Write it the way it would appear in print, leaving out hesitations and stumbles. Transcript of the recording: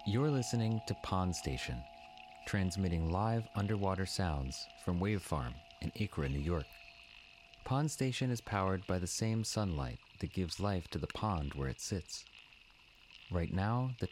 You're listening to Pond Station, transmitting live underwater sounds from Wave Farm in Acra, New York. Pond Station is powered by the same sunlight that gives life to the pond where it sits. Right now, the